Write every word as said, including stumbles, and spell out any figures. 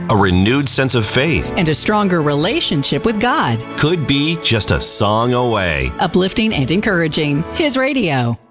A renewed sense of faith and a stronger relationship with God. could be just a song away. Uplifting and encouraging. His radio.